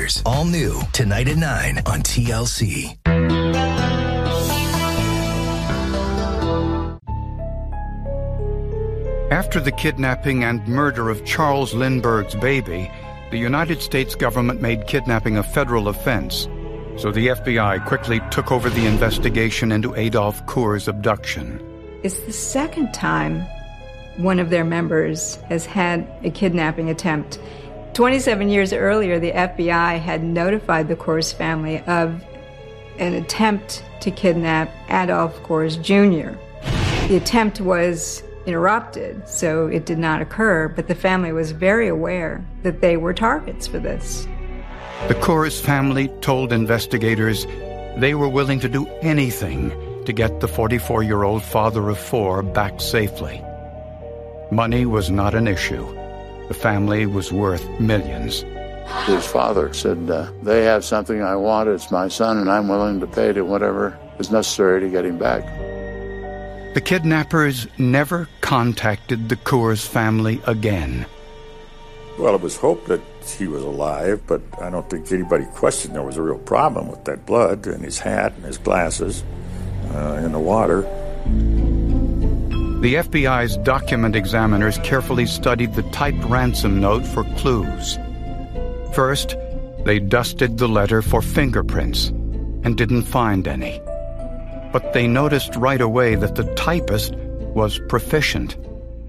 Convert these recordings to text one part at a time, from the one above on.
Investigators. All new tonight at 9 on TLC. After the kidnapping and murder of Charles Lindbergh's baby, the United States government made kidnapping a federal offense, so the FBI quickly took over the investigation into Adolph Kuhr's abduction. It's the second time one of their members has had a kidnapping attempt. 27 years earlier, the FBI had notified the Kuhr's family of an attempt to kidnap Adolph Kuhr Jr. The attempt was interrupted, so it did not occur, but the family was very aware that they were targets for this. The Kuhr's family told investigators they were willing to do anything to get the 44-year-old father of four back safely. Money was not an issue. The family was worth millions. His father said, they have something I want, it's my son, and I'm willing to pay to whatever is necessary to get him back. The kidnappers never contacted the Kuhr's family again. Well, it was hoped that he was alive, but I don't think anybody questioned there was a real problem with that blood and his hat and his glasses in the water. The FBI's document examiners carefully studied the typed ransom note for clues. First, they dusted the letter for fingerprints and didn't find any. But they noticed right away that the typist was proficient.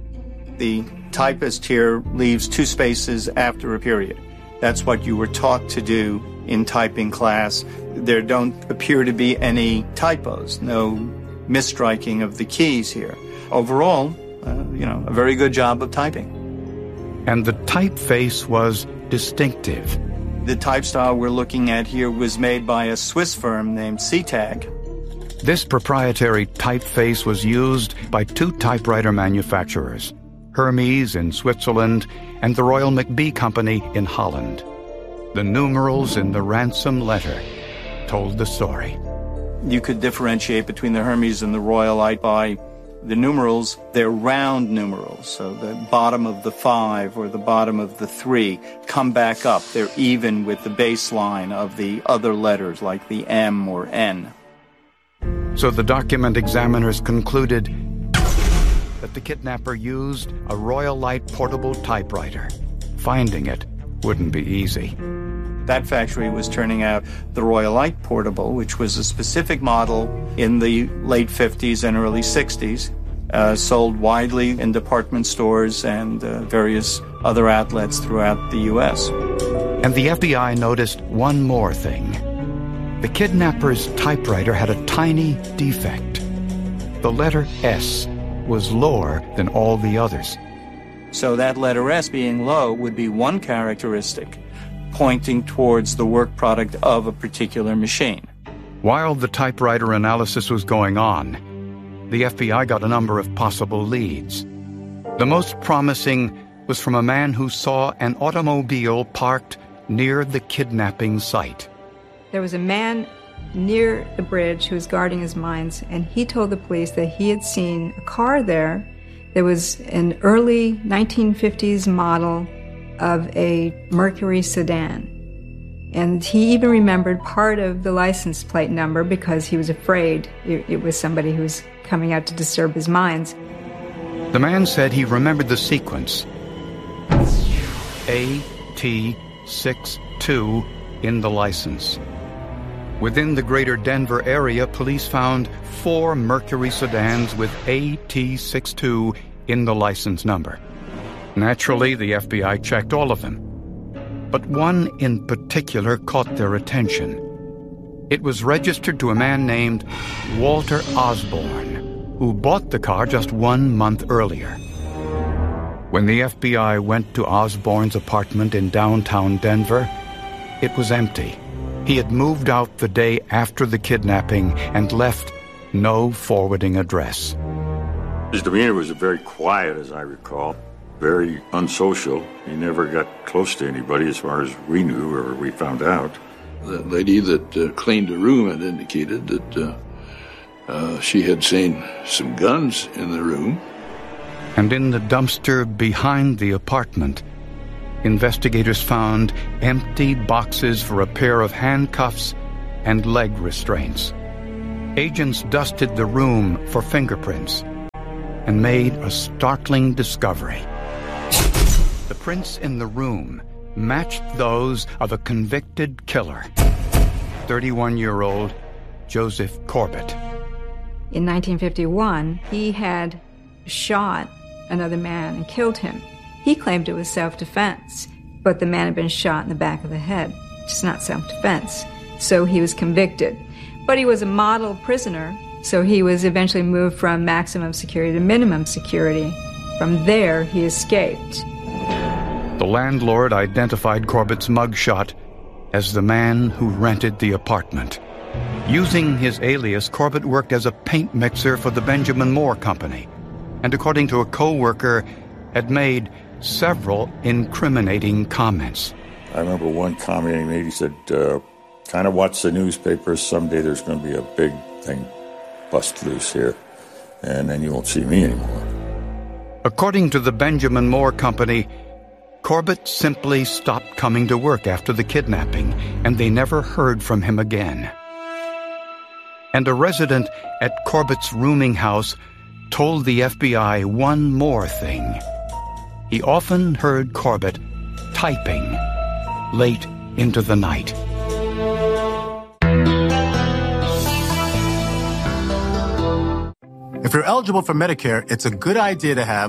The typist here leaves two spaces after a period. That's what you were taught to do in typing class. There don't appear to be any typos, no misstriking of the keys here. Overall, a very good job of typing. And the typeface was distinctive. The type style we're looking at here was made by a Swiss firm named Seetag. This proprietary typeface was used by two typewriter manufacturers, Hermes in Switzerland and the Royal McBee Company in Holland. The numerals in the ransom letter told the story. You could differentiate between the Hermes and the Royalite by the numerals. They're round numerals, so the bottom of the 5 or the bottom of the 3 come back up. They're even with the baseline of the other letters like the M or N. So the document examiners concluded that the kidnapper used a Royalite portable typewriter. Finding it wouldn't be easy. That factory was turning out the Royalite Portable, which was a specific model in the late 50s and early 60s, sold widely in department stores and various other outlets throughout the U.S. And the FBI noticed one more thing. The kidnapper's typewriter had a tiny defect. The letter S was lower than all the others. So that letter S being low would be one characteristic pointing towards the work product of a particular machine. While the typewriter analysis was going on, the FBI got a number of possible leads. The most promising was from a man who saw an automobile parked near the kidnapping site. There was a man near the bridge who was guarding his mines, and he told the police that he had seen a car there. There was an early 1950s model of a Mercury sedan. And he even remembered part of the license plate number because he was afraid it was somebody who was coming out to disturb his mines. The man said he remembered the sequence. AT62 in the license. Within the greater Denver area, police found 4 Mercury sedans with AT62 in the license number. Naturally, the FBI checked all of them. But one in particular caught their attention. It was registered to a man named Walter Osborne, who bought the car just 1 month earlier. When the FBI went to Osborne's apartment in downtown Denver, it was empty. He had moved out the day after the kidnapping and left no forwarding address. His demeanor was very quiet, as I recall, very unsocial. He never got close to anybody as far as we knew or we found out. The lady that cleaned the room had indicated that she had seen some guns in the room. And in the dumpster behind the apartment, investigators found empty boxes for a pair of handcuffs and leg restraints. Agents dusted the room for fingerprints and made a startling discovery. The prints in the room matched those of a convicted killer, 31-year-old Joseph Corbett. In 1951, he had shot another man and killed him. He claimed it was self-defense, but the man had been shot in the back of the head. It's not self-defense. So he was convicted. But he was a model prisoner, so he was eventually moved from maximum security to minimum security. From there, he escaped. The landlord identified Corbett's mugshot as the man who rented the apartment. Using his alias, Corbett worked as a paint mixer for the Benjamin Moore Company, and according to a co-worker, had made several incriminating comments. I remember one comment he made. He said, kind of watch the newspapers. Someday there's going to be a big thing bust loose here, and then you won't see me anymore. According to the Benjamin Moore Company, Corbett simply stopped coming to work after the kidnapping, and they never heard from him again. And a resident at Corbett's rooming house told the FBI one more thing. He often heard Corbett typing late into the night. If you're eligible for Medicare, it's a good idea to have